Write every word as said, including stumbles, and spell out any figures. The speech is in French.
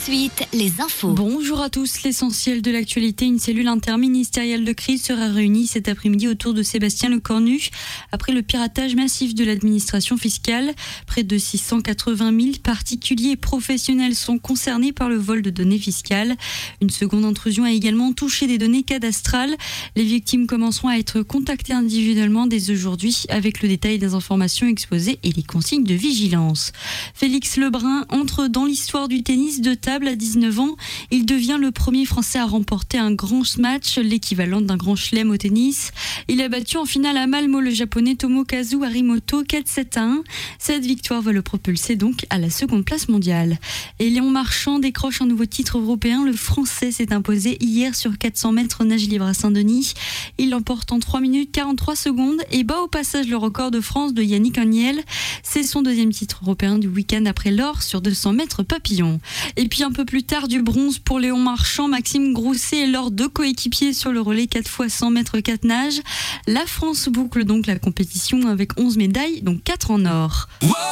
suite, les infos. Bonjour à tous, l'essentiel de l'actualité. Une cellule interministérielle de crise sera réunie cet après-midi autour de Sébastien Lecornu. Après le piratage massif de l'administration fiscale, près de six cent quatre-vingt mille particuliers et professionnels sont concernés par le vol de données fiscales. Une seconde intrusion a également touché des données cadastrales. Les victimes commenceront à être contactées individuellement dès aujourd'hui avec le détail des informations exposées et les consignes de vigilance. Félix Lebrun entre dans l'histoire du tennis de table à dix-neuf ans. Il devient le premier Français à remporter un grand match, l'équivalent d'un grand chelem au tennis. Il a battu en finale à Malmö le japonais Tomokazu Harimoto quatre sept à un. Cette victoire va le propulser donc à la seconde place mondiale. Et Léon Marchand décroche un nouveau titre européen. Le Français s'est imposé hier sur quatre cents mètres nage libre à Saint-Denis. Il l'emporte en trois minutes quarante-trois secondes et bat au passage le record de France de Yannick Agniel. C'est son deuxième titre européen du week-end après l'or sur deux cents mètres papillon. Et puis un peu plus tard, du bronze pour Léon Marchand, Maxime Grousset et leurs deux coéquipiers sur le relais quatre fois cent mètres quatre nages. La France boucle donc la compétition avec onze médailles, dont quatre en or.